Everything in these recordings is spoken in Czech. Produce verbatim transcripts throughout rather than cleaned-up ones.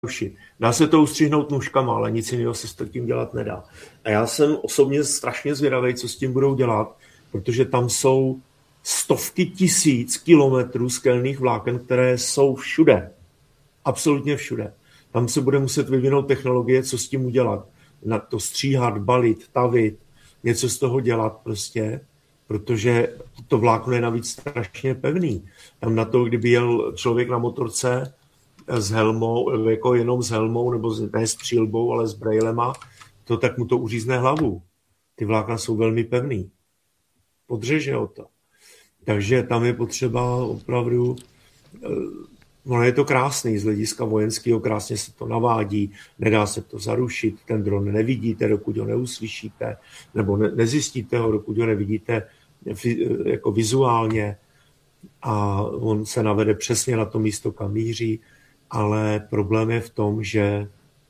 zarušit. Dá se to ustřihnout nůžkama, ale nic jiného se s tím dělat nedá. A já jsem osobně strašně zvědavý, co s tím budou dělat, protože tam jsou stovky tisíc kilometrů skelných vláken, které jsou všude. Absolutně všude. Tam se bude muset vyvinout technologie, co s tím udělat. Na to stříhat, balit, tavit, něco z toho dělat prostě, protože to vlákno je navíc strašně pevný. Tam na to, kdyby jel člověk na motorce s helmou, jako jenom s helmou, nebo ne s přilbou, ale s brejlema, to tak mu to uřízne hlavu. Ty vlákna jsou velmi pevný. Podřeže ho to. Takže tam je potřeba opravdu, ono je to krásný z hlediska vojenského, krásně se to navádí, nedá se to zarušit, ten dron nevidíte, dokud ho neuslyšíte, nebo ne, nezjistíte ho, dokud ho nevidíte jako vizuálně a on se navede přesně na to místo, kam míří, ale problém je v tom, že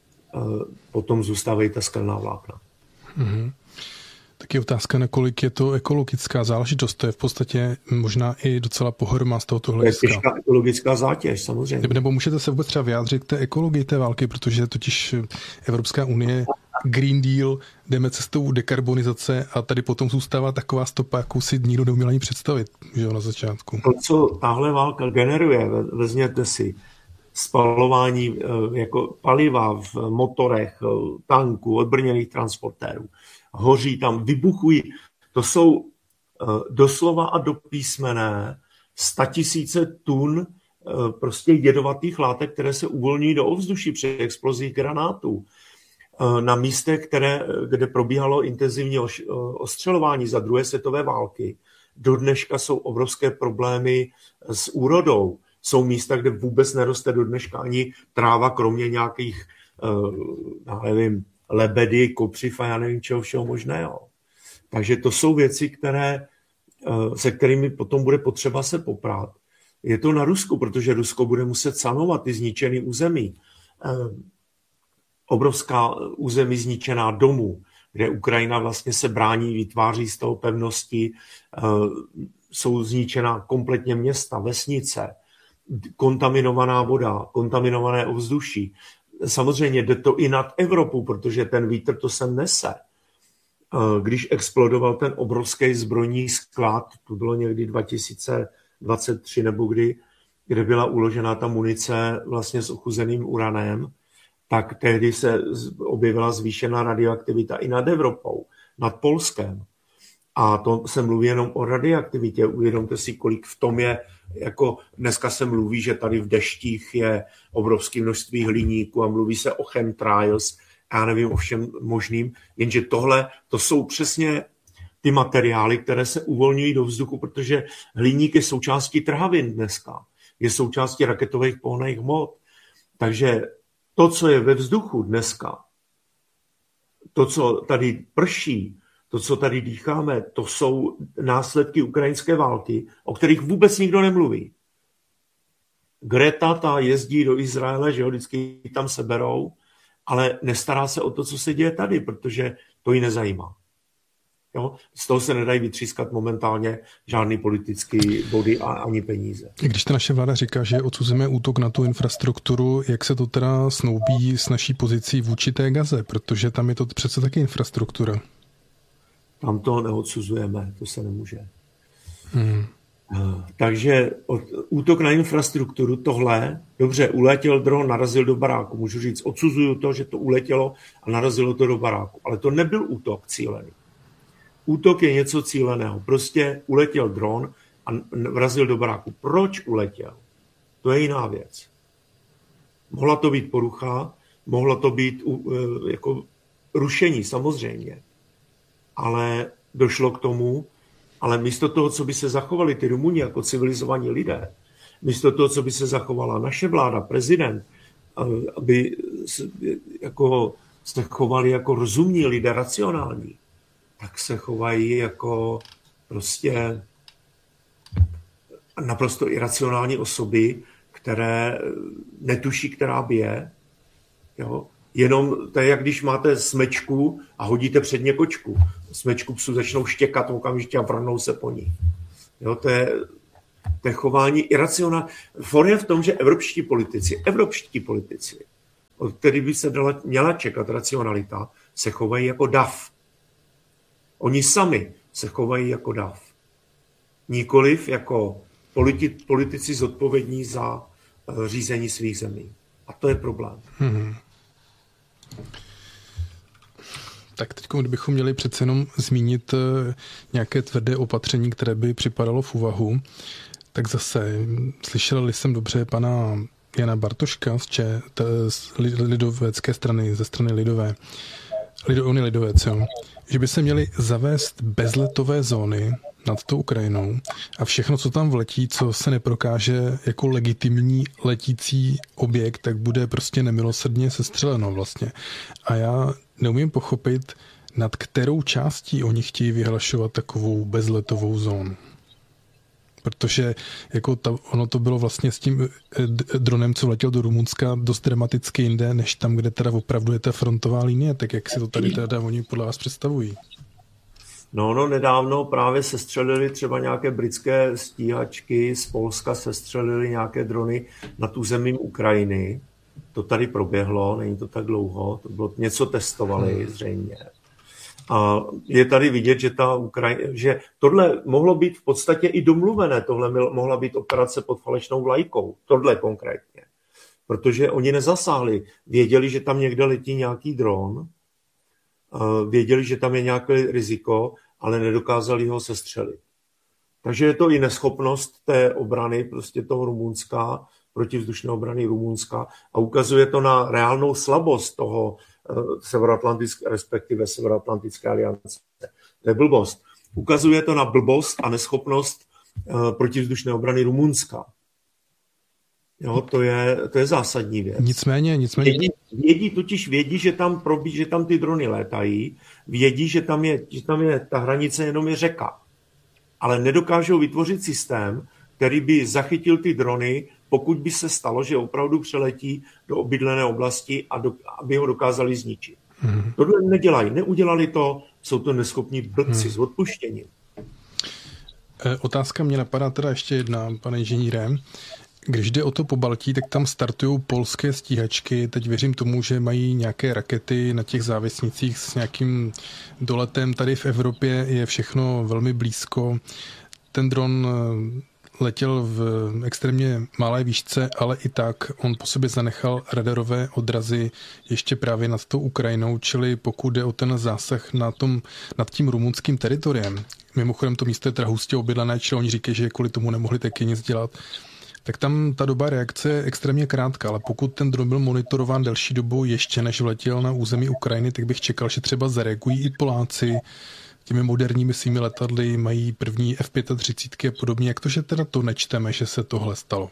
potom zůstávají ta skelná vlákna. Mm-hmm. Tak je otázka, nakolik je to ekologická záležitost. To je v podstatě možná i docela pohroma z tohoto hlediska. To je těžká ekologická zátěž, samozřejmě. Nebo, nebo můžete se vůbec třeba vyjádřit k té ekologii té války, protože totiž Evropská unie, Green Deal, jdeme cestou dekarbonizace a tady potom zůstává taková stopa, jakou si nikdo neuměl ani představit, že jo, na začátku. To, co tahle válka generuje, vezměte si, spalování jako paliva v motorech, tanků, odbrněných transportérů, hoří tam, vybuchují. To jsou doslova a do písmene statisíce tun prostě jedovatých látek, které se uvolňují do ovzduší při explozích granátů. Na místech, které, kde probíhalo intenzivní ostřelování za druhé světové války, do dneška jsou obrovské problémy s úrodou. Jsou místa, kde vůbec neroste do dneška ani tráva, kromě nějakých, já nevím, lebedy, kopřiv a já nevím čeho všeho možného. Takže to jsou věci, které, se kterými potom bude potřeba se poprat. Je to na Rusku, protože Rusko bude muset sanovat ty zničený území. Obrovská území zničená domů, kde Ukrajina vlastně se brání, vytváří z toho pevnosti, jsou zničená kompletně města, vesnice, kontaminovaná voda, kontaminované ovzduší. Samozřejmě jde to i nad Evropu, protože ten vítr to sem nese. Když explodoval ten obrovský zbrojní sklad, to bylo někdy dva tisíce dvacet tři nebo kdy, kde byla uložena ta munice vlastně s ochuzeným uranem, tak tehdy se objevila zvýšená radioaktivita i nad Evropou, nad Polskem. A to se mluví jenom o radioaktivitě. Uvědomte si, kolik v tom je, jako dneska se mluví, že tady v deštích je obrovské množství hliníku a mluví se o chemtrails, já nevím o všem možným, jenže tohle, to jsou přesně ty materiály, které se uvolňují do vzduchu, protože hliník je součástí trhavin dneska, je součástí raketových pohonných hmot. Takže to, co je ve vzduchu dneska, to, co tady prší, to, co tady dýcháme, to jsou následky ukrajinské války, o kterých vůbec nikdo nemluví. Greta ta jezdí do Izraele, že ho vždycky tam seberou, ale nestará se o to, co se děje tady, protože to ji nezajímá. Jo? Z toho se nedají vytřískat momentálně žádný politický body a ani peníze. Když ta naše vláda říká, že odsuzujeme útok na tu infrastrukturu, jak se to teda snoubí s naší pozicí vůči té Gaze? Protože tam je to přece taky infrastruktura. Tam to neodsuzujeme, to se nemůže. Hmm. Takže od, útok na infrastrukturu, tohle, dobře, uletěl dron, narazil do baráku. Můžu říct, odsuzuju to, že to uletělo a narazilo to do baráku. Ale to nebyl útok cílený. Útok je něco cíleného. Prostě uletěl dron a vrazil do baráku. Proč uletěl? To je jiná věc. Mohla to být porucha, mohla to být jako rušení, samozřejmě. Ale došlo k tomu, ale místo toho, co by se zachovali ty Rumuni jako civilizovaní lidé, místo toho, co by se zachovala naše vláda, prezident, aby jako se chovali jako rozumní lidé, racionální, tak se chovají jako prostě naprosto iracionální osoby, které netuší, která bije. Jo? Jenom to je, jak když máte smečku a hodíte předně kočku. Smečku psu začnou štěkat okamžitě a vrhnou se po ní. Jo, to je, to je chování iracionální. For je v tom, že evropští politici, evropští politici od kterých by se dala, měla čekat racionalita, se chovají jako dav. Oni sami se chovají jako dav. Nikoliv jako politi, politici zodpovědní za uh, řízení svých zemí. A to je problém. Hmm. Tak teď, kdybychom měli přece jenom zmínit nějaké tvrdé opatření, které by připadalo v úvahu, tak zase slyšel jsem dobře pana Jana Bartoška z, Če, t, z lidovecké strany, ze strany lidové, Lido, on je lidovec, jo, že by se měly zavést bezletové zóny nad tou Ukrajinou a všechno, co tam vletí, co se neprokáže jako legitimní letící objekt, tak bude prostě nemilosrdně sestřeleno vlastně. A já neumím pochopit, nad kterou částí oni chtějí vyhlašovat takovou bezletovou zónu. Protože jako ta, ono to bylo vlastně s tím dronem, co letěl do Rumunska, dost dramaticky jinde, než tam, kde teda opravdu je ta frontová linie. Tak jak si to tady teda oni podle vás představují? No, no, nedávno právě sestřelili třeba nějaké britské stíhačky, z Polska sestřelili nějaké drony nad územím Ukrajiny. To tady proběhlo, není to tak dlouho, to bylo, něco testovali zřejmě. A je tady vidět, že, ta Ukrajina, že tohle mohlo být v podstatě i domluvené, tohle mohla být operace pod falešnou vlajkou, tohle konkrétně. Protože oni nezasáhli, věděli, že tam někde letí nějaký dron, věděli, že tam je nějaké riziko, ale nedokázali ho sestřelit. Takže je to i neschopnost té obrany, prostě toho Rumunska, protivzdušné obrany Rumunska a ukazuje to na reálnou slabost toho severoatlantické, respektive Severoatlantické aliance. To je blbost. Ukazuje to na blbost a neschopnost protivzdušné obrany Rumunska. Jo, to je, to je zásadní věc. Nicméně, nicméně... Vědí, vědí, totiž vědí, že tam probí, že tam ty drony létají, vědí, že tam je, že tam je ta hranice jenom je řeka. Ale nedokážou vytvořit systém, který by zachytil ty drony, pokud by se stalo, že opravdu přeletí do obydlené oblasti a do, aby ho dokázali zničit. Hmm. Tohle nedělají, neudělali to, jsou to neschopní blbci hmm. s odpuštěním. Otázka mě napadá teda ještě jedna, pane inženýre. Když jde o to Pobaltí, tak tam startují polské stíhačky. Teď věřím tomu, že mají nějaké rakety na těch závěsnicích s nějakým doletem. Tady v Evropě je všechno velmi blízko. Ten dron letěl v extrémně malé výšce, ale i tak on po sobě zanechal radarové odrazy ještě právě nad tou Ukrajinou, čili pokud jde o ten zásah na tom, nad tím rumunským teritoriem, mimochodem to místo je teda hustě obydlené, čili oni říkají, že kvůli tomu nemohli taky nic dělat, tak tam ta doba reakce je extrémně krátká, ale pokud ten dron byl monitorován delší dobu ještě než vletěl na území Ukrajiny, tak bych čekal, že třeba zareagují i Poláci těmi moderními svými letadly, mají první F třicet pět a podobně. Jak to, že teda to nečteme, že se tohle stalo?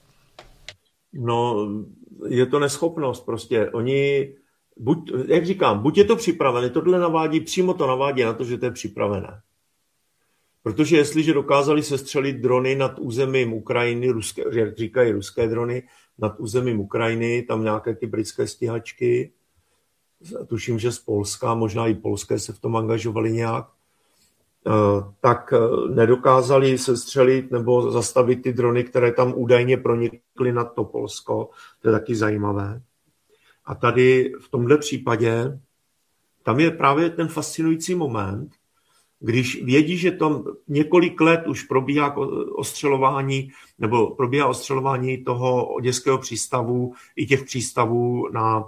No, je to neschopnost prostě. Oni, buď, jak říkám, buď je to připravené, tohle navádí, přímo to navádí na to, že to je připravené. Protože jestliže dokázali sestřelit drony nad územím Ukrajiny, ruské, jak říkají ruské drony, nad územím Ukrajiny, tam nějaké ty britské stíhačky, tuším, že z Polska, možná i polské se v tom angažovali nějak, tak nedokázali sestřelit nebo zastavit ty drony, které tam údajně pronikly nad to Polsko. To je taky zajímavé. A tady v tomhle případě, tam je právě ten fascinující moment, když vědí, že tam několik let už probíhá ostřelování, nebo probíhá ostřelování toho oděského přístavu i těch přístavů na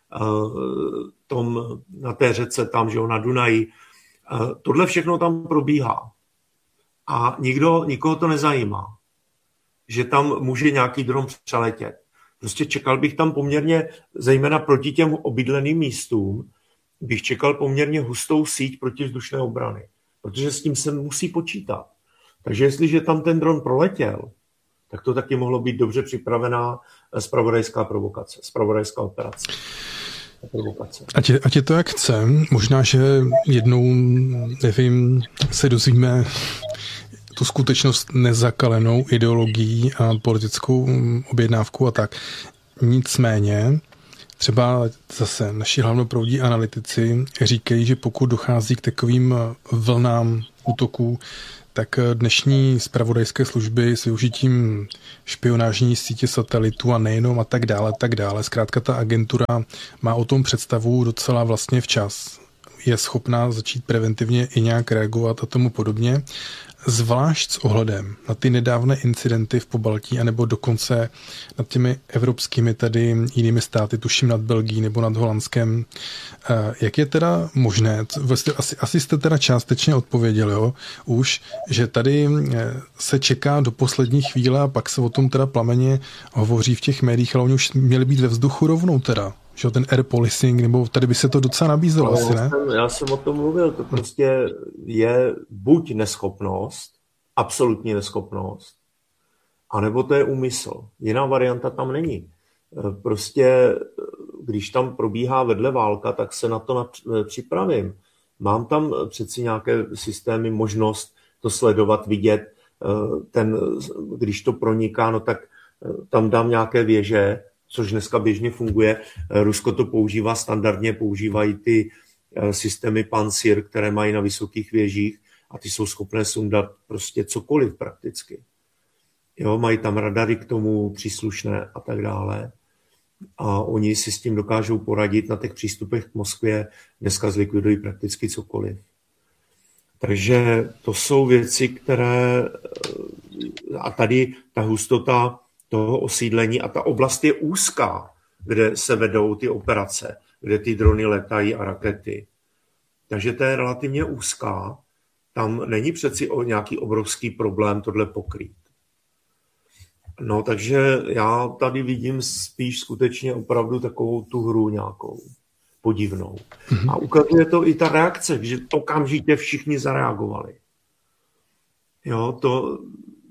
tom, na té řece tam, že jo, na Dunaji. Tohle všechno tam probíhá. A nikdo, nikoho to nezajímá, že tam může nějaký dron přeletět. Prostě čekal bych tam poměrně, zejména proti těm obydleným místům, bych čekal poměrně hustou síť protivzdušné obrany. Protože s tím se musí počítat. Takže jestliže tam ten dron proletěl, tak to taky mohlo být dobře připravená zpravodajská provokace, zpravodajská operace. Provokace. Ať je, ať je to jak chce, možná, že jednou, nevím, se dozvíme tu skutečnost nezakalenou ideologií a politickou objednávkou a tak. Nicméně, třeba zase naši hlavnoproudí analytici říkají, že pokud dochází k takovým vlnám útoků, tak dnešní zpravodajské služby s využitím špionážní sítě satelitů a nejenom a tak dále, tak dále. Zkrátka ta agentura má o tom představu docela vlastně včas. Je schopná začít preventivně i nějak reagovat a tomu podobně. Zvlášť s ohledem na ty nedávné incidenty v Pobaltí anebo dokonce nad těmi evropskými tady jinými státy, tuším nad Belgií nebo nad Holandskem. Jak je teda možné, asi, asi jste teda částečně odpověděli, jo, už, že tady se čeká do poslední chvíle a pak se o tom teda plameně hovoří v těch médiích, ale oni už měli být ve vzduchu rovnou teda. Že ten air policing, nebo tady by se to docela nabízelo, asi, ne? Já jsem, já jsem o tom mluvil, to prostě je buď neschopnost, absolutní neschopnost, anebo to je úmysl. Jiná varianta tam není. Prostě, když tam probíhá vedle válka, tak se na to připravím. Mám tam přeci nějaké systémy, možnost to sledovat, vidět. Ten, když to proniká, no tak tam dám nějaké věže, což dneska běžně funguje. Rusko to používá standardně, používají ty systémy Pancir, které mají na vysokých věžích a ty jsou schopné sundat prostě cokoliv prakticky. Jo, mají tam radary k tomu příslušné a tak dále. A oni si s tím dokážou poradit na těch přístupech k Moskvě. Dneska zlikvidují prakticky cokoliv. Takže to jsou věci, které... A tady ta hustota toho osídlení a ta oblast je úzká, kde se vedou ty operace, kde ty drony letají a rakety. Takže to je relativně úzká. Tam není přeci o nějaký obrovský problém tohle pokrýt. No, takže já tady vidím spíš skutečně opravdu takovou tu hru nějakou podivnou. A ukazuje to i ta reakce, že okamžitě všichni zareagovali. Jo, to...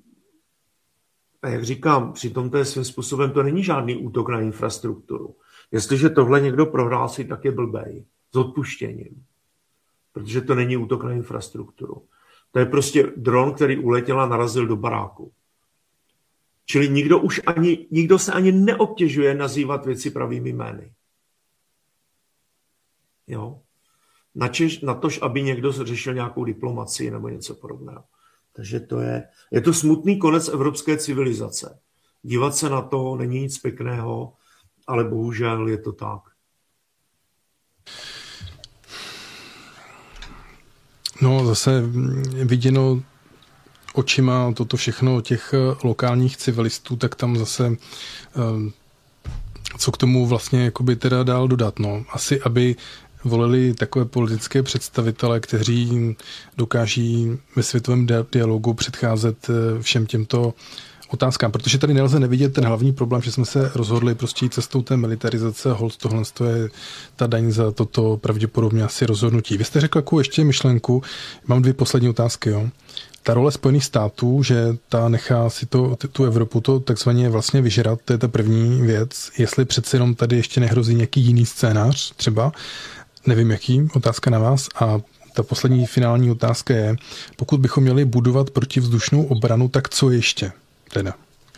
A jak říkám, přitom to je svým způsobem, to není žádný útok na infrastrukturu. Jestliže tohle někdo prohlásí, tak je blbej. S odpuštěním. Protože to není útok na infrastrukturu. To je prostě dron, který uletěl a narazil do baráku. Čili nikdo už ani, nikdo se ani neobtěžuje nazývat věci pravými jmény. Jo? Načež, natož, aby někdo řešil nějakou diplomacii nebo něco podobného. Takže to je, je to smutný konec evropské civilizace. Dívat se na to není nic pěkného, ale bohužel je to tak. No zase viděno očima toto všechno těch lokálních civilistů, tak tam zase co k tomu vlastně jakoby teda dál dodat. No. Asi, aby volili takové politické představitele, kteří dokáží ve světovém dialogu předcházet všem těmto otázkám, protože tady nelze nevidět ten hlavní problém, že jsme se rozhodli prostě jít cestou té militarizace, hold tohle je ta daň za toto pravděpodobně asi rozhodnutí. Vy jste řekl jakou ještě myšlenku, mám dvě poslední otázky, jo. Ta role Spojených států, že ta nechá si to, tu Evropu to takzvaně vlastně vyžrat, to je ta první věc, jestli přece jenom tady ještě nehrozí nějaký jiný scénář třeba, nevím jaký, otázka na vás. A ta poslední finální otázka je, pokud bychom měli budovat protivzdušnou obranu, tak co ještě teda?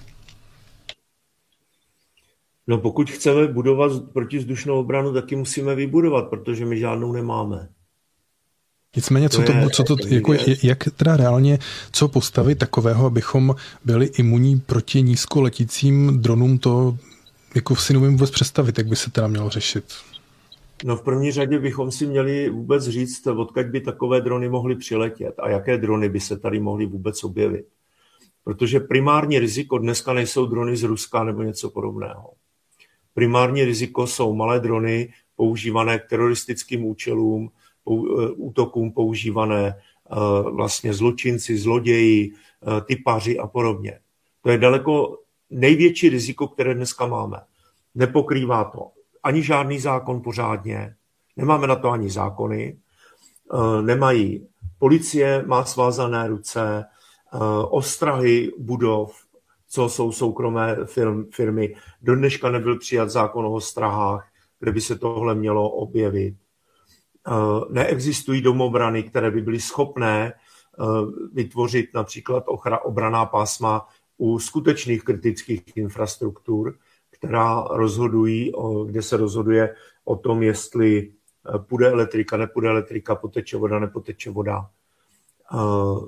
No pokud chceme budovat protivzdušnou obranu, taky musíme vybudovat, protože my žádnou nemáme. Nicméně, co to, to, co to jako, jak teda reálně, co postavit takového, abychom byli imunní proti nízkoletícím dronům, to jako si nevím vůbec představit, jak by se teda mělo řešit? No v první řadě bychom si měli vůbec říct, odkud by takové drony mohly přiletět a jaké drony by se tady mohly vůbec objevit. Protože primární riziko dneska nejsou drony z Ruska nebo něco podobného. Primární riziko jsou malé drony používané k teroristickým účelům, útokům používané vlastně zločinci, zloději, typaři a podobně. To je daleko největší riziko, které dneska máme. Nepokrývá to ani žádný zákon pořádně, nemáme na to ani zákony, nemají. Policie má svázané ruce, ostrahy budov, co jsou soukromé firmy. Do dneška nebyl přijat zákon o ostrahách, kde by se tohle mělo objevit. Neexistují domobrany, které by byly schopné vytvořit například obranná pásma u skutečných kritických infrastruktur, která rozhodují, kde se rozhoduje o tom, jestli půjde elektrika, nepůjde elektrika, poteče voda, nepoteče voda.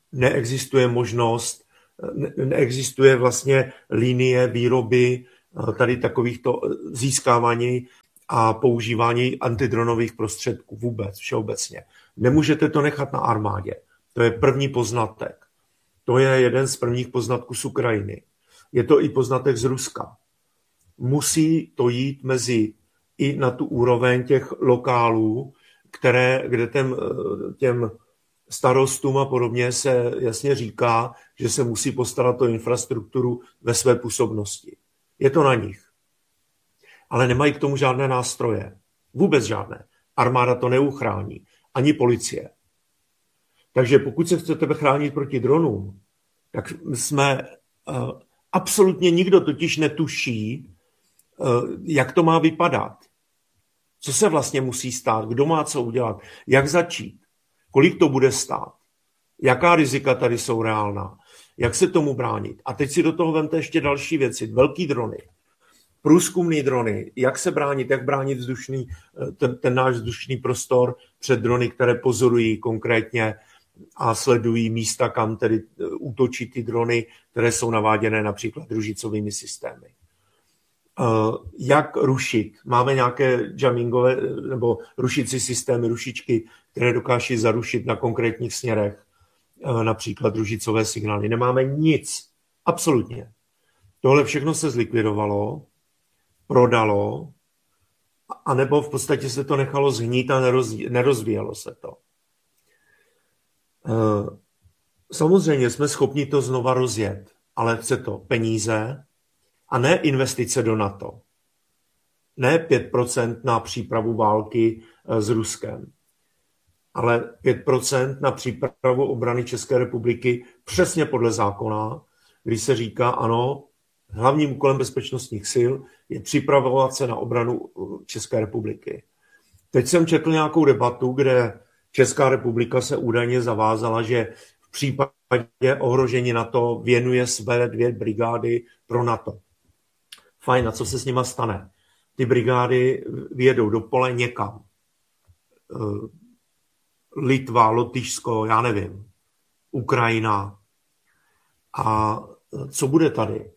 neexistuje možnost, ne, neexistuje vlastně linie výroby tady takovýchto získávání a používání antidronových prostředků vůbec, všeobecně. Nemůžete to nechat na armádě. To je první poznatek. To je jeden z prvních poznatků z Ukrajiny. Je to i poznatek z Ruska. Musí to jít mezi i na tu úroveň těch lokálů, které, kde těm, těm starostům a podobně se jasně říká, že se musí postarat o infrastrukturu ve své působnosti. Je to na nich. Ale nemají k tomu žádné nástroje. Vůbec žádné. Armáda to neuchrání. Ani policie. Takže pokud se chcete chránit proti dronům, tak jsme uh, absolutně nikdo totiž netuší, uh, jak to má vypadat. Co se vlastně musí stát, kdo má co udělat, jak začít, kolik to bude stát, jaká rizika tady jsou reálná, jak se tomu bránit. A teď si do toho vemte ještě další věci, velký drony, průzkumný drony, jak se bránit, jak bránit vzdušný, ten, ten náš vzdušný prostor před drony, které pozorují konkrétně a sledují místa, kam tedy útočí ty drony, které jsou naváděné například družicovými systémy. Jak rušit? Máme nějaké jammingové nebo rušící systémy, rušičky, které dokáží zarušit na konkrétních směrech, například družicové signály. Nemáme nic. Absolutně. Tohle všechno se zlikvidovalo, prodalo, anebo v podstatě se to nechalo zhnít a nerozvíjelo se to. Samozřejmě jsme schopni to znova rozjet, ale chce to peníze a ne investice do NATO. Ne pět procent na přípravu války s Ruskem, ale pět procent na přípravu obrany České republiky přesně podle zákona, když se říká, ano, hlavním úkolem bezpečnostních sil je připravovat se na obranu České republiky. Teď jsem četl nějakou debatu, kde Česká republika se údajně zavázala, že v případě ohrožení NATO věnuje své dvě brigády pro NATO. Fajn, a co se s nima stane? Ty brigády vyjedou do pole někam. Litva, Lotyšsko, já nevím. Ukrajina. A co bude tady?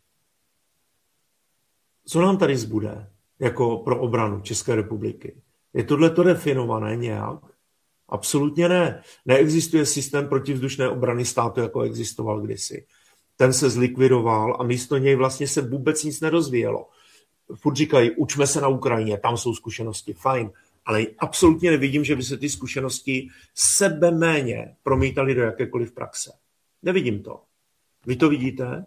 Co nám tady zbude jako pro obranu České republiky? Je tohleto definované nějak? Absolutně ne. Neexistuje systém protivzdušné obrany státu, jako existoval kdysi. Ten se zlikvidoval a místo něj vlastně se vůbec nic nerozvíjelo. Furt říkají, učme se na Ukrajině, tam jsou zkušenosti, fajn, ale absolutně nevidím, že by se ty zkušenosti sebeméně promítaly do jakékoliv praxe. Nevidím to. Vy to vidíte?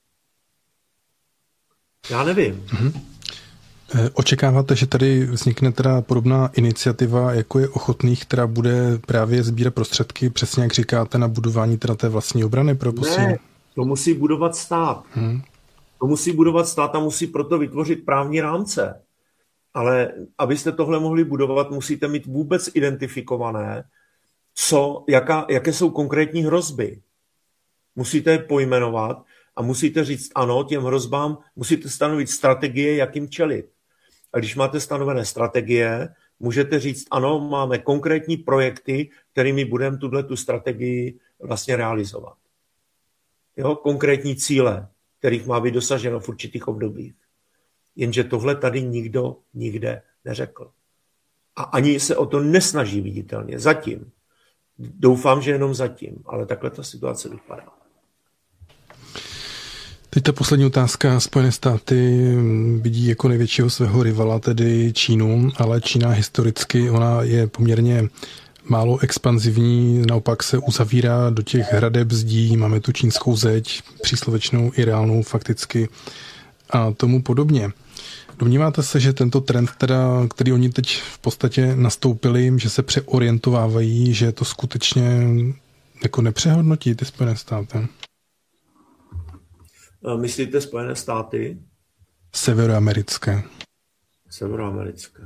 Já nevím. Mm-hmm. Očekáváte, že tady vznikne teda podobná iniciativa, jako je Ochotných, která bude právě sbírat prostředky, přesně jak říkáte, na budování teda té vlastní obrany pro posílení? Ne, to musí budovat stát. Hmm. To musí budovat stát a musí proto vytvořit právní rámce. Ale abyste tohle mohli budovat, musíte mít vůbec identifikované, co, jaká, jaké jsou konkrétní hrozby. Musíte je pojmenovat a musíte říct ano, těm hrozbám musíte stanovit strategie, jak jim čelit. A když máte stanovené strategie, můžete říct ano, máme konkrétní projekty, kterými budeme tuto strategii vlastně realizovat. Jo, konkrétní cíle, kterých má být dosaženo v určitých obdobích. Jenže tohle tady nikdo nikde neřekl. A ani se o to nesnaží viditelně. Zatím. Doufám, že jenom zatím. Ale takhle ta situace vypadá. Teď ta poslední otázka. Spojené státy vidí jako největšího svého rivala, tedy Čínu, ale Čína historicky, ona je poměrně málo expanzivní, naopak se uzavírá do těch hradeb zdí, máme tu čínskou zeď, příslovečnou i reálnou fakticky a tomu podobně. Domníváte se, že tento trend, teda, který oni teď v podstatě nastoupili, že se přeorientovávají, že to skutečně jako nepřehodnotí ty Spojené státy? Myslíte Spojené státy? Severoamerické. Severoamerické.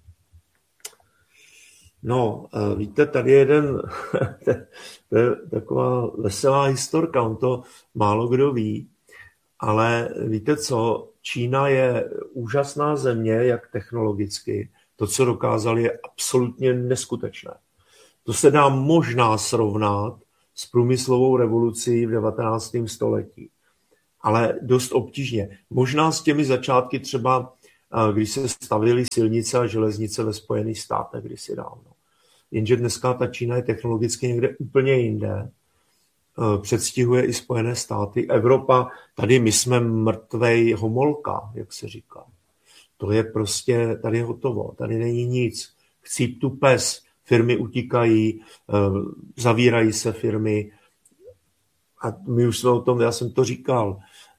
No, víte, tady je jeden, to je taková veselá historka, on to málo kdo ví, ale víte co, Čína je úžasná země, jak technologicky, to, co dokázali, je absolutně neskutečné. To se dá možná srovnat s průmyslovou revolucí v devatenáctém století. Ale dost obtížně. Možná s těmi začátky třeba, když se stavěly silnice a železnice ve Spojených státech kdysi dávno. Jenže dneska ta Čína je technologicky někde úplně jinde. Předstihuje i Spojené státy. Evropa, tady my jsme mrtvej homolka, jak se říká. To je prostě, tady je hotovo, tady není nic. Chcíp tu pes, firmy utíkají, zavírají se firmy. A my už jsme o tom, já jsem to říkal,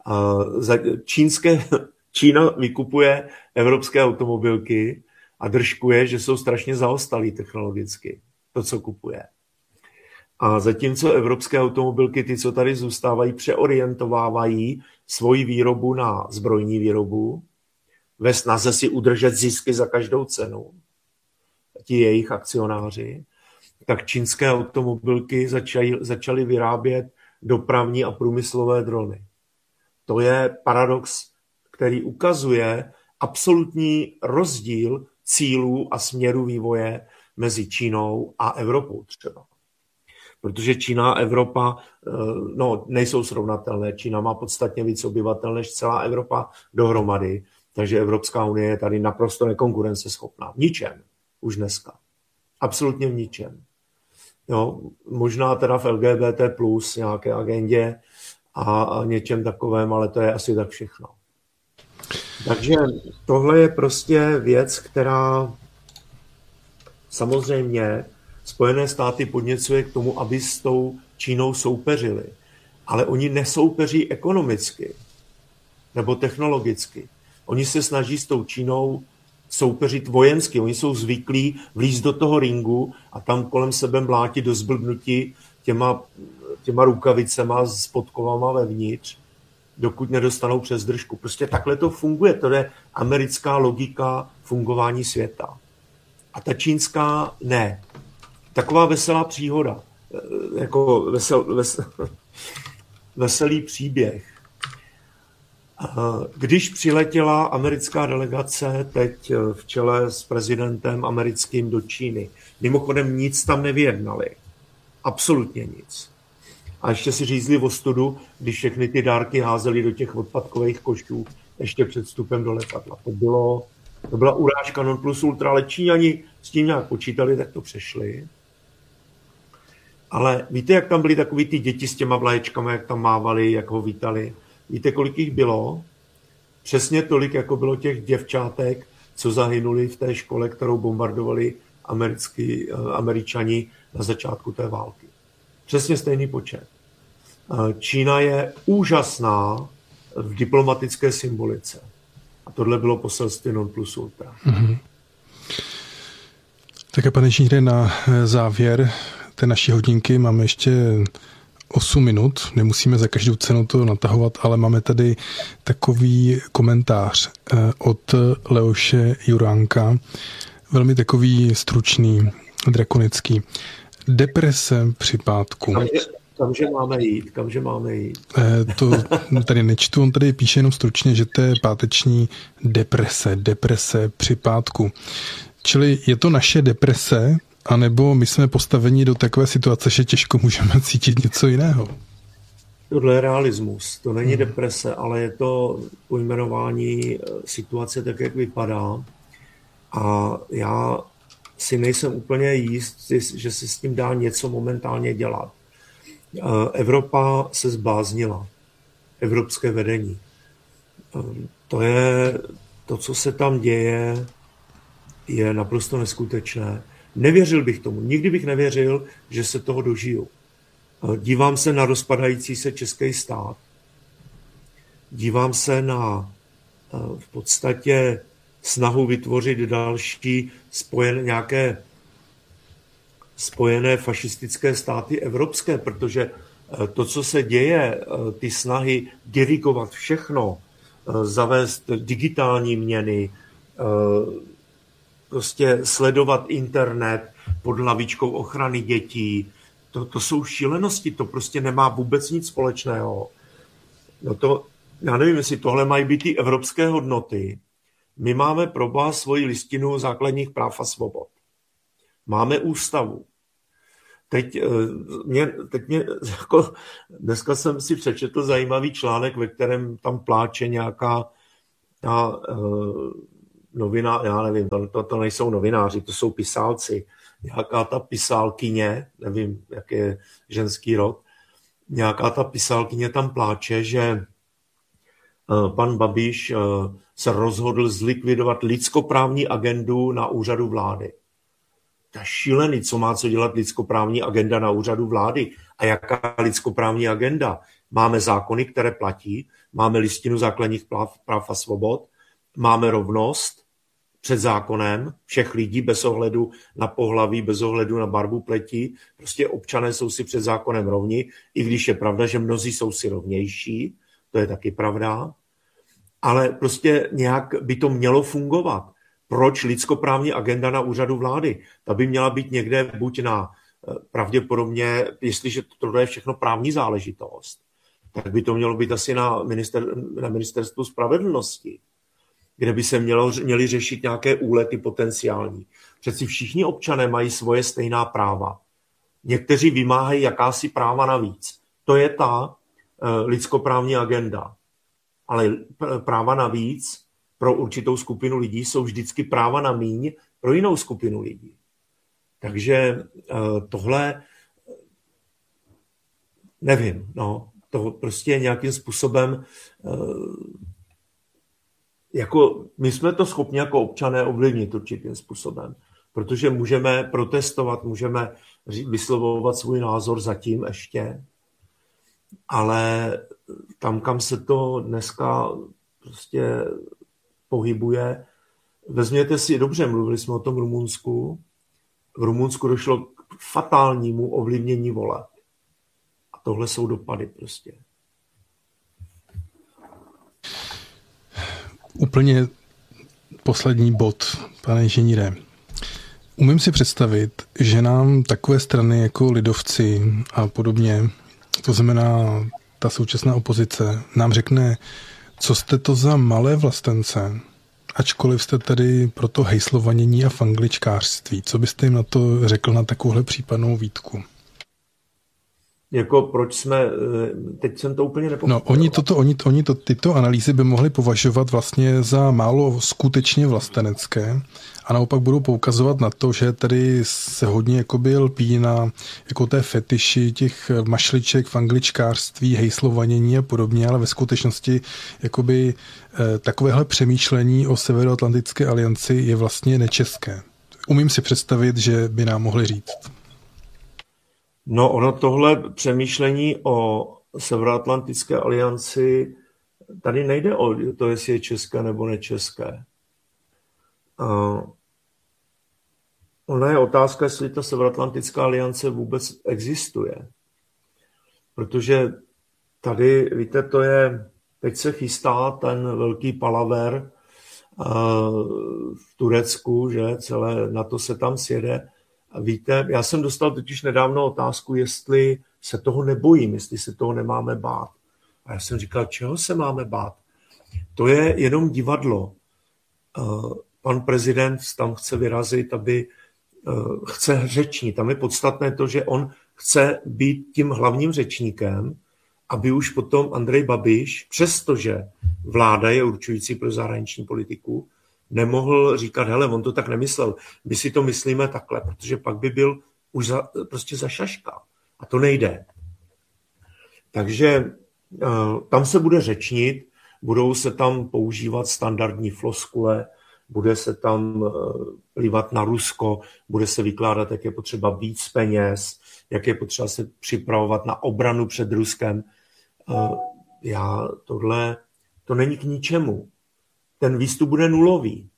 čínské, Čína vykupuje evropské automobilky a držkuje, že jsou strašně zaostalí technologicky, to, co kupuje. A zatímco evropské automobilky, ty, co tady zůstávají, přeorientovávají svoji výrobu na zbrojní výrobu, ve snaze si udržet zisky za každou cenu, ti jejich akcionáři, tak čínské automobilky začaly, začaly vyrábět dopravní a průmyslové drony. To je paradox, který ukazuje absolutní rozdíl cílů a směru vývoje mezi Čínou a Evropou třeba. Protože Čína a Evropa no, nejsou srovnatelné. Čína má podstatně víc obyvatel než celá Evropa dohromady, takže Evropská unie je tady naprosto nekonkurenceschopná. V ničem už dneska. Absolutně v ničem. Jo, možná teda v L G B T plus, nějaké agendě a, a něčem takovém, ale to je asi tak všechno. Takže tohle je prostě věc, která samozřejmě Spojené státy podněcuje k tomu, aby s tou Čínou soupeřili. Ale oni nesoupeří ekonomicky nebo technologicky. Oni se snaží s tou Čínou soupeřit vojensky. Oni jsou zvyklí vlízt do toho ringu a tam kolem sebe mlátit do zblbnutí těma, těma rukavicema s podkovama vevnitř, dokud nedostanou přes držku. Prostě takhle to funguje. To je americká logika fungování světa. A ta čínská ne. Taková veselá příhoda. Jako vesel, vesel, veselý příběh. Když přiletěla americká delegace teď v čele s prezidentem americkým do Číny, mimochodem nic tam nevyjednali. Absolutně nic. A ještě si řízli ostudu, když všechny ty dárky házeli do těch odpadkových košů ještě před vstupem do letadla. To, bylo, to byla urážka non plus ultra, ale Číňani s tím nějak počítali, tak to přešli. Ale víte, jak tam byly takový ty děti s těma vlaječkami, jak tam mávali, jak ho vítali? Víte, kolik jich bylo? Přesně tolik, jako bylo těch děvčátek, co zahynuli v té škole, kterou bombardovali americký, Američani na začátku té války. Přesně stejný počet. Čína je úžasná v diplomatické symbolice. A tohle bylo poselství non plus ultra. Mm-hmm. Tak a pane inženýre, na závěr té naší hodinky máme ještě osm minut, nemusíme za každou cenu to natahovat, ale máme tady takový komentář od Leoše Juránka, velmi takový stručný, drakonický. Deprese při pátku. Kamže, kamže máme jít, kamže máme jít. To tady nečtu, on tady píše jenom stručně, že to je páteční deprese, deprese při pátku. Čili je to naše deprese, anebo my jsme postaveni do takové situace, že těžko můžeme cítit něco jiného? Tohle je realismus. To není hmm. deprese, ale je to pojmenování situace tak, jak vypadá. A já si nejsem úplně jist, že se s tím dá něco momentálně dělat. Evropa se zbláznila. Evropské vedení. To je to, co se tam děje, je naprosto neskutečné. Nevěřil bych tomu. Nikdy bych nevěřil, že se toho dožiju. Dívám se na rozpadající se český stát. Dívám se na v podstatě snahu vytvořit další spojené, nějaké spojené fašistické státy evropské, protože to, co se děje, ty snahy dirigovat všechno, zavést digitální měny, prostě sledovat internet pod hlavičkou ochrany dětí, to, to jsou šílenosti, to prostě nemá vůbec nic společného. No to, já nevím, jestli tohle mají být ty evropské hodnoty. My máme pro vás svoji listinu základních práv a svobod. Máme ústavu. teď mě, teď mě jako, dneska jsem si přečetl zajímavý článek, ve kterém tam pláče nějaká ta uh, novina, já nevím, to, to, to nejsou novináři, to jsou pisálci, nějaká ta pisálkyně, nevím, jak je ženský rod, nějaká ta pisálkyně tam pláče, že uh, pan Babiš uh, se rozhodl zlikvidovat lidskoprávní agendu na úřadu vlády. To je šílený, co má co dělat lidskoprávní agenda na úřadu vlády. A jaká lidskoprávní agenda? Máme zákony, které platí, máme listinu základních práv, práv a svobod, máme rovnost před zákonem všech lidí bez ohledu na pohlaví, bez ohledu na barvu pleti. Prostě občané jsou si před zákonem rovni, i když je pravda, že mnozí jsou si rovnější, to je taky pravda, ale prostě nějak by to mělo fungovat. Proč lidskoprávní agenda na úřadu vlády? Ta by měla být někde buď na pravděpodobně, jestliže to je všechno právní záležitost, tak by to mělo být asi na, minister, na ministerstvu spravedlnosti, kde by se mělo, měly řešit nějaké úlety potenciální. Přeci všichni občané mají svoje stejná práva. Někteří vymáhají jakási práva navíc. To je ta uh, lidskoprávní agenda. Ale práva navíc pro určitou skupinu lidí jsou vždycky práva na míň pro jinou skupinu lidí. Takže uh, tohle nevím, no, to prostě nějakým způsobem uh, jako my jsme to schopni jako občané ovlivnit určitým způsobem, protože můžeme protestovat, můžeme vyslovovat svůj názor zatím ještě, ale tam, kam se to dneska prostě pohybuje, vezměte si, dobře, mluvili jsme o tom v Rumunsku, v Rumunsku došlo k fatálnímu ovlivnění voleb. A tohle jsou dopady prostě. Úplně poslední bod, pane inženýre. Umím si představit, že nám takové strany jako lidovci a podobně, to znamená ta současná opozice, nám řekne, co jste to za malé vlastence, ačkoliv jste tady pro to hejslovanění a fangličkářství. Co byste jim na to řekl, na takovouhle případnou výtku? Jako proč jsme, teď jsem to úplně nepochopil. No, oni, toto, oni, oni to, tyto analýzy by mohli považovat vlastně za málo skutečně vlastenecké a naopak budou poukazovat na to, že tady se hodně jakoby lpí na jako té fetiši těch mašliček, fangličkářství, hejslovanění a podobně, ale ve skutečnosti jakoby eh, takovéhle přemýšlení o Severoatlantické alianci je vlastně nečeské. Umím si představit, že by nám mohli říct. No, ono tohle přemýšlení o Severoatlantické alianci, tady nejde o to, jestli je české nebo nečeské. Uh, ona je otázka, jestli ta Severoatlantická aliance vůbec existuje. Protože tady, víte, to je, teď se chystá ten velký palaver uh, v Turecku, že celé NATO se tam sjede. A víte, já jsem dostal totiž nedávno otázku, jestli se toho nebojím, jestli se toho nemáme bát. A já jsem říkal, čeho se máme bát? To je jenom divadlo. Pan prezident tam chce vyrazit, aby chce řečnit. Tam je podstatné to, že on chce být tím hlavním řečníkem, aby už potom Andrej Babiš, přestože vláda je určující pro zahraniční politiku, nemohl říkat, hele, on to tak nemyslel, my si to myslíme takhle, protože pak by byl už za, prostě za šaška. A to nejde. Takže uh, tam se bude řečnit, budou se tam používat standardní floskule, bude se tam uh, plivat na Rusko, bude se vykládat, jak je potřeba víc peněz, jak je potřeba se připravovat na obranu před Ruskem. Uh, já tohle, to není k ničemu. Ten výstup bude nulový.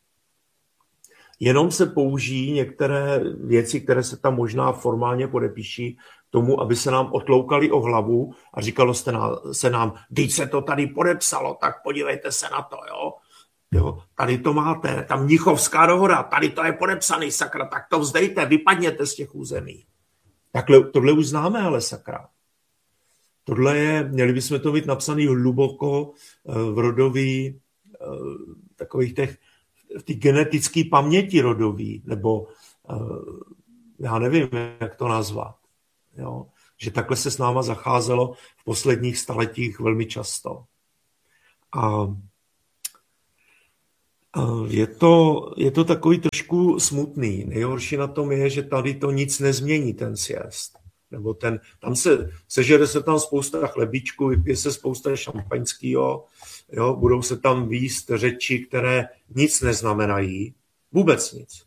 Jenom se použijí některé věci, které se tam možná formálně podepíší tomu, aby se nám otloukali o hlavu a říkalo se nám, když se to tady podepsalo, tak podívejte se na to, jo. jo tady to máte, tam Mnichovská dohoda, tady to je podepsaný, sakra, tak to vzdejte, vypadněte z těch území. Takhle, tohle už známe, ale sakra. Tohle je, měli bychom to mít napsaný hluboko v rodový, takových těch, v té genetické paměti rodový, nebo já nevím, jak to nazvat. Jo? Že takhle se s náma zacházelo v posledních staletích velmi často. A je to, je to takový trošku smutný. Nejhorší na tom je, že tady to nic nezmění, ten sjezd. Nebo ten, tam se, sežere se tam spousta chlebíčků, vypije se spousta šampaňského, jo, budou se tam výst řeči, které nic neznamenají, vůbec nic.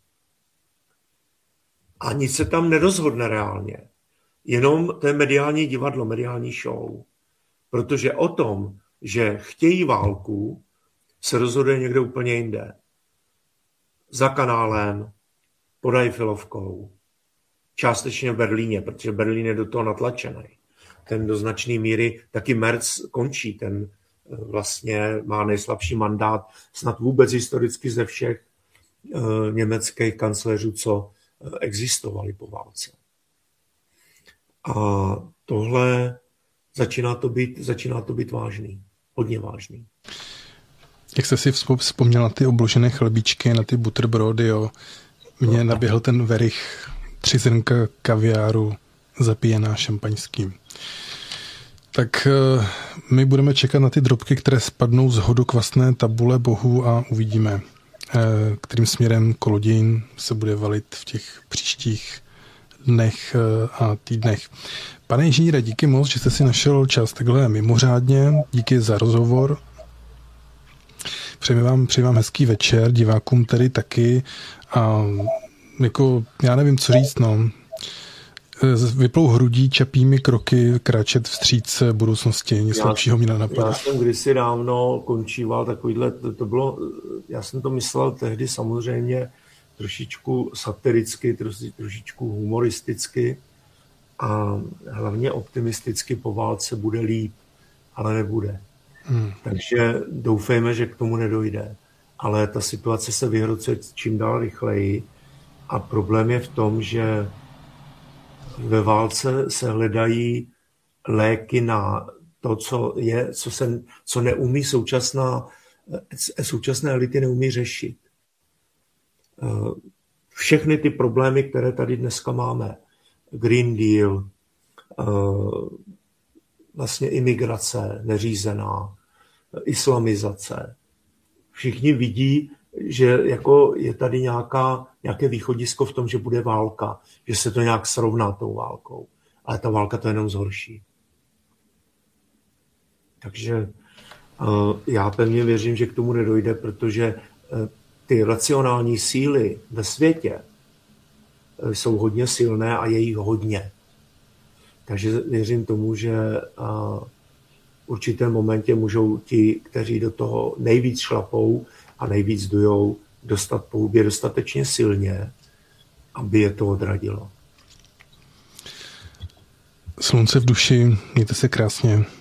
A nic se tam nerozhodne reálně. Jenom to je mediální divadlo, mediální show. Protože o tom, že chtějí válku, se rozhoduje někde úplně jinde. Za kanálem, pod Eiffelovkou, částečně v Berlíně, protože Berlín je do toho natlačený. Ten do značné míry, taky Merz končí, ten vlastně má nejslabší mandát snad vůbec historicky ze všech uh, německých kancléřů, co existovali po válce. A tohle začíná to být, začíná to být vážný, hodně vážný. Jak jste si vzpomněl na ty obložené chlebíčky, na ty butterbrody, jo. Mně naběhl ten verich, tři zrnka kaviáru zapíjená šampaňským. Tak my budeme čekat na ty drobky, které spadnou z hodokvasné tabule bohů a uvidíme, kterým směrem kolodějin se bude valit v těch příštích dnech a týdnech. Pane inženýre, díky moc, že jste si našel čas takhle mimořádně. Díky za rozhovor. Přeji vám, přeji vám hezký večer, divákům tedy taky. A jako, já nevím, co říct, no. Vyplou hrudí čapými kroky kráčet vstříc budoucnosti. Něco lepšího mi nenapadá. Já jsem kdysi dávno končíval takovýhle, to, to bylo, já jsem to myslel tehdy samozřejmě trošičku satiricky, troši, trošičku humoristicky a hlavně optimisticky po válce bude líp, ale nebude. Hmm. Takže doufejme, že k tomu nedojde. Ale ta situace se vyhrocuje čím dál rychleji a problém je v tom, že ve válce se hledají léky na to, co je, co, se, co neumí současná, současné elity neumí řešit. Všechny ty problémy, které tady dneska máme, Green Deal, vlastně imigrace neřízená, islamizace, všichni vidí, že jako je tady nějaká, nějaké východisko v tom, že bude válka, že se to nějak srovná tou válkou. Ale ta válka to jenom zhorší. Takže uh, já pevně věřím, že k tomu nedojde, protože uh, ty racionální síly ve světě uh, jsou hodně silné a je jich hodně. Takže věřím tomu, že uh, v určitém momentě můžou ti, kteří do toho nejvíc šlapou a nejvíc dujou, dostat po hubě dostatečně silně, aby je to odradilo. Slunce v duši, mějte se krásně.